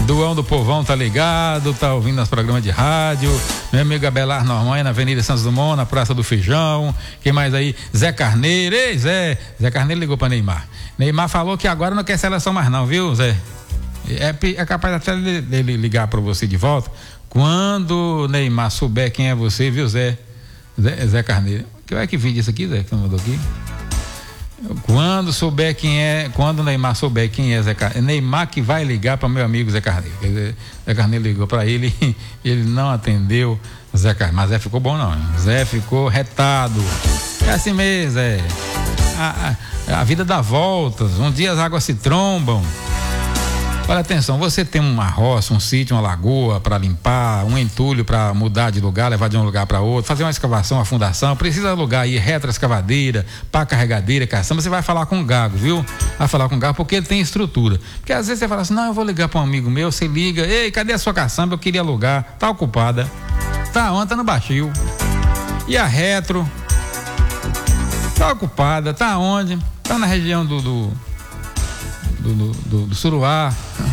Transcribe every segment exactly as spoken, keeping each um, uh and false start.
Duão do Povão tá ligado, tá ouvindo nosso programa de rádio. Meu amigo Abelar Normanha, na Avenida Santos Dumont, na Praça do Feijão. Quem mais aí? Zé Carneiro. Ei, Zé. Zé Carneiro ligou pra Neymar. Neymar falou que agora não quer seleção mais não, viu, Zé? É, é capaz até dele ligar pra você de volta quando Neymar souber quem é você, viu, Zé? Zé, Zé Carneiro. Que é que vídeo isso aqui, Zé, que você mandou aqui? Quando souber quem é, quando o Neymar souber quem é Zé Carneiro, é Neymar que vai ligar para meu amigo Zé Carneiro. Quer dizer, Zé Carneiro ligou para ele, ele não atendeu Zé Carneiro, mas Zé ficou bom não, hein? Zé ficou retado. É assim mesmo, Zé. A, a, a vida dá voltas, um dia as águas se trombam. Olha, atenção, você tem uma roça, um sítio, uma lagoa para limpar, um entulho para mudar de lugar, levar de um lugar para outro, fazer uma escavação, uma fundação, precisa alugar aí retroescavadeira, pá carregadeira, caçamba, você vai falar com o Gago, viu? Vai falar com o Gago porque ele tem estrutura. Porque às vezes você fala assim, não, eu vou ligar para um amigo meu, você liga, ei, cadê a sua caçamba? Eu queria alugar, tá ocupada. Tá onde? Tá no Baixio. E a retro? Tá ocupada, tá onde? Tá na região do... do Do, do, do, do Suruá.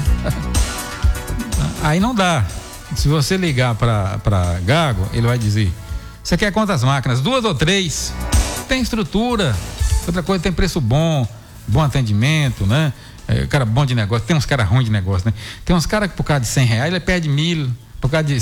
Aí não dá. Se você ligar para para Gago, ele vai dizer: você quer quantas máquinas? Duas ou três? Tem estrutura. Outra coisa, tem preço bom, bom atendimento, né? É, cara bom de negócio. Tem uns caras ruins de negócio, né? Tem uns caras que por causa de cem reais ele perde mil, por causa de